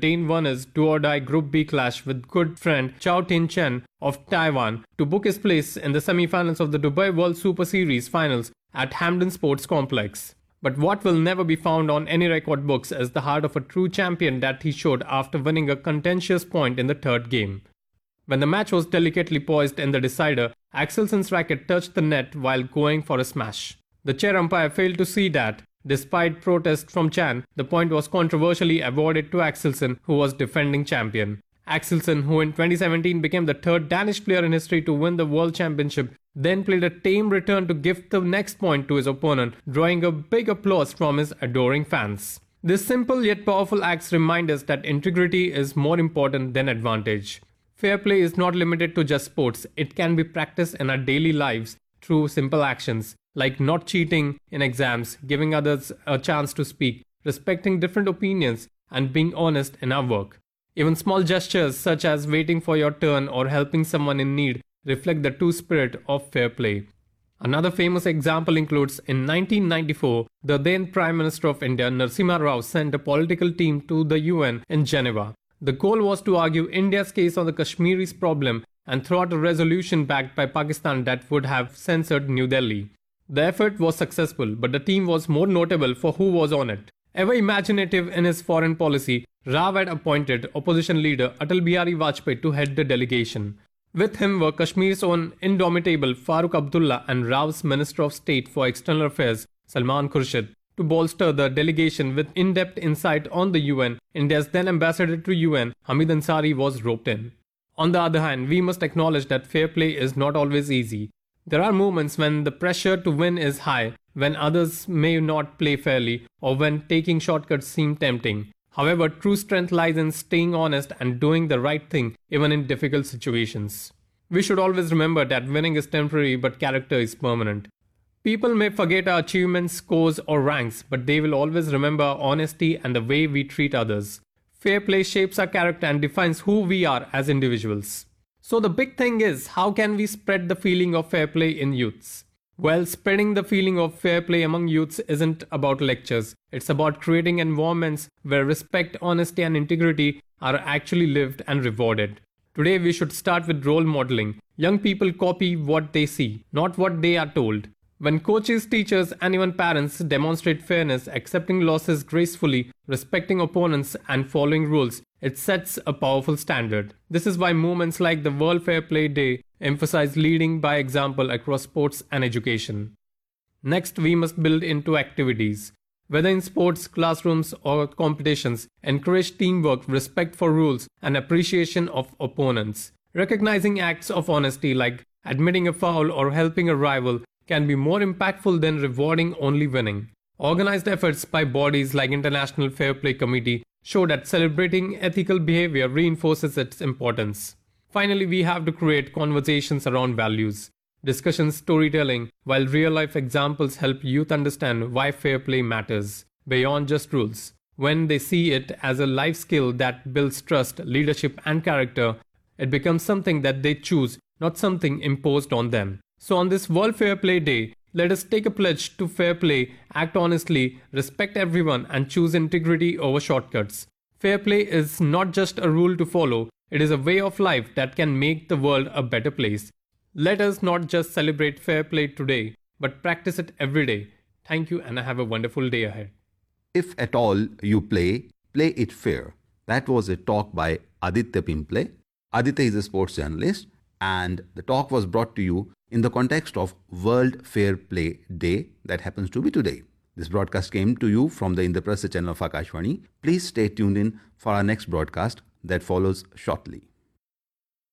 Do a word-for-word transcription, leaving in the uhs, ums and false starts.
retain Warner's do-or-die Group B clash with good friend Chao Tin Chen of Taiwan to book his place in the semi-finals of the Dubai World Super Series finals at Hampden Sports Complex. But what will never be found on any record books is the heart of a true champion that he showed after winning a contentious point in the third game. When the match was delicately poised in the decider, Axelsen's racket touched the net while going for a smash. The chair umpire failed to see that. Despite protest from Chan, the point was controversially awarded to Axelsen, who was defending champion. Axelsen, who in twenty seventeen became the third Danish player in history to win the World Championship, then played a tame return to give the next point to his opponent, drawing a big applause from his adoring fans. This simple yet powerful act reminds us that integrity is more important than advantage. Fair play is not limited to just sports. It can be practiced in our daily lives through simple actions like not cheating in exams, giving others a chance to speak, respecting different opinions, and being honest in our work. Even small gestures such as waiting for your turn or helping someone in need reflect the true spirit of fair play. Another famous example includes in nineteen ninety-four, the then Prime Minister of India, Narasimha Rao, sent a political team to the U N in Geneva. The goal was to argue India's case on the Kashmiris problem and throw out a resolution backed by Pakistan that would have censored New Delhi. The effort was successful, but the team was more notable for who was on it. Ever imaginative in his foreign policy, Rao had appointed opposition leader Atal Bihari Vajpayee to head the delegation. With him were Kashmir's own indomitable Farooq Abdullah and Rao's Minister of State for External Affairs, Salman Khurshid. To bolster the delegation with in-depth insight on the U N, India's then ambassador to U N, Hamid Ansari, was roped in. On the other hand, we must acknowledge that fair play is not always easy. There are moments when the pressure to win is high, when others may not play fairly, or when taking shortcuts seem tempting. However, true strength lies in staying honest and doing the right thing, even in difficult situations. We should always remember that winning is temporary, but character is permanent. People may forget our achievements, scores, or ranks, but they will always remember our honesty and the way we treat others. Fair play shapes our character and defines who we are as individuals. So the big thing is, how can we spread the feeling of fair play in youths? Well, spreading the feeling of fair play among youths isn't about lectures. It's about creating environments where respect, honesty, and integrity are actually lived and rewarded. Today we should start with role modeling. Young people copy what they see, not what they are told. When coaches, teachers, and even parents demonstrate fairness, accepting losses gracefully, respecting opponents, and following rules, it sets a powerful standard. This is why movements like the World Fair Play Day emphasize leading by example across sports and education. Next, we must build into activities. Whether in sports, classrooms, or competitions, encourage teamwork, respect for rules, and appreciation of opponents. Recognizing acts of honesty like admitting a foul or helping a rival can be more impactful than rewarding only winning. Organized efforts by bodies like International Fair Play Committee show that celebrating ethical behavior reinforces its importance. Finally, we have to create conversations around values. Discussions, storytelling, while real-life examples help youth understand why fair play matters, beyond just rules. When they see it as a life skill that builds trust, leadership, and character, it becomes something that they choose, not something imposed on them. So on this World Fair Play Day, let us take a pledge to fair play, act honestly, respect everyone, and choose integrity over shortcuts. Fair play is not just a rule to follow, it is a way of life that can make the world a better place. Let us not just celebrate fair play today, but practice it every day. Thank you, and have a wonderful day ahead. If at all you play, play it fair. That was a talk by Aditya Pimple. Aditya is a sports journalist, and the talk was brought to you in the context of World Fair Play Day that happens to be today. This broadcast came to you from the Indraprastha channel of Akashvani. Please stay tuned in for our next broadcast that follows shortly.